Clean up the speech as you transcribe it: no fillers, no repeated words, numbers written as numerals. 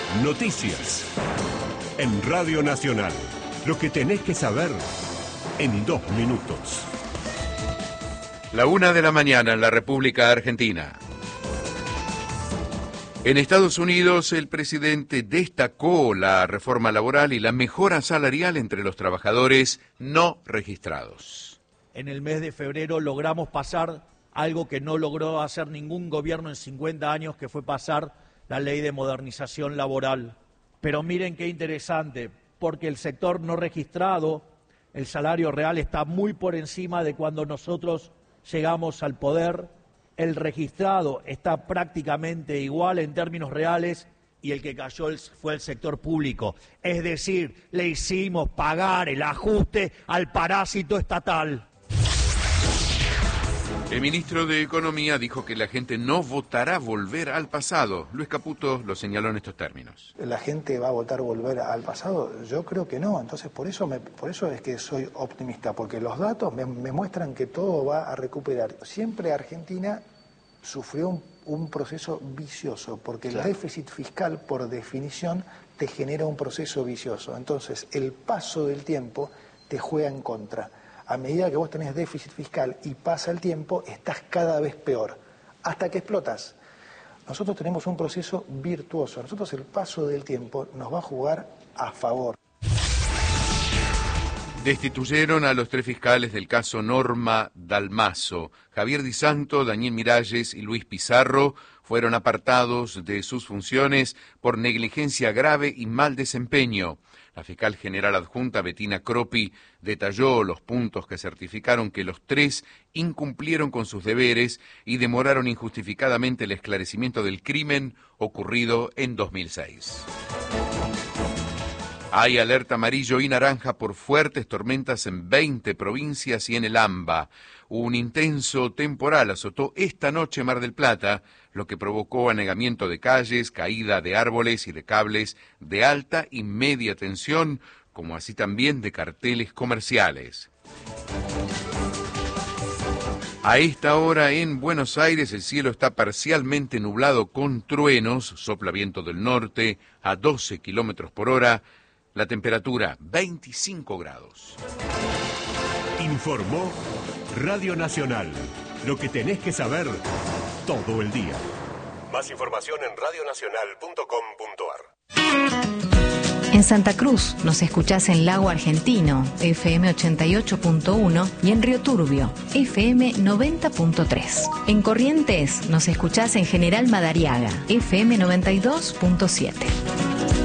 Noticias. En Radio Nacional. Lo que tenés que saber en 2 minutos. 1:00 a.m. en la República Argentina. En Estados Unidos, el presidente destacó la reforma laboral y la mejora salarial entre los trabajadores no registrados. En el mes de febrero logramos pasar algo que no logró hacer ningún gobierno en 50 años, que fue pasar la ley de modernización laboral. Pero miren qué interesante, porque el sector no registrado, el salario real está muy por encima de cuando nosotros llegamos al poder. El registrado está prácticamente igual en términos reales y el que cayó fue el sector público. Es decir, le hicimos pagar el ajuste al parásito estatal. El ministro de Economía dijo que la gente no votará volver al pasado. Luis Caputo lo señaló en estos términos. ¿La gente va a votar volver al pasado? Yo creo que no. Entonces, por eso es que soy optimista, porque los datos me muestran que todo va a recuperar. Siempre Argentina sufrió un proceso vicioso, porque el déficit fiscal, por definición, te genera un proceso vicioso. Entonces, el paso del tiempo te juega en contra. A medida que vos tenés déficit fiscal y pasa el tiempo, estás cada vez peor, hasta que explotas. Nosotros tenemos un proceso virtuoso. Nosotros el paso del tiempo nos va a jugar a favor. Destituyeron a los 3 fiscales del caso Norma Dalmazo. Javier Di Santo, Daniel Miralles y Luis Pizarro fueron apartados de sus funciones por negligencia grave y mal desempeño. La fiscal general adjunta Bettina Croppi detalló los puntos que certificaron que los 3 incumplieron con sus deberes y demoraron injustificadamente el esclarecimiento del crimen ocurrido en 2006. Hay alerta amarillo y naranja por fuertes tormentas en 20 provincias y en el AMBA. Un intenso temporal azotó esta noche Mar del Plata, lo que provocó anegamiento de calles, caída de árboles y de cables de alta y media tensión, como así también de carteles comerciales. A esta hora en Buenos Aires el cielo está parcialmente nublado con truenos, sopla viento del norte a 12 kilómetros por hora, la temperatura 25 grados. Informó Radio Nacional. Lo que tenés que saber todo el día. Más información en radionacional.com.ar. En Santa Cruz nos escuchás en Lago Argentino, FM 88.1 y en Río Turbio, FM 90.3. En Corrientes nos escuchás en General Madariaga, FM 92.7.